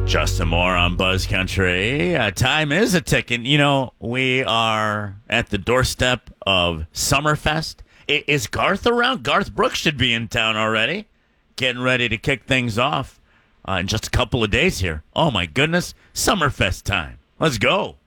Justin Moore on Buzz Country. Time is a ticking. You know, we are at the doorstep of Summerfest. Is Garth around? Garth Brooks should be in town already, getting ready to kick things off in just a couple of days here. Oh, my goodness. Summerfest time. Let's go.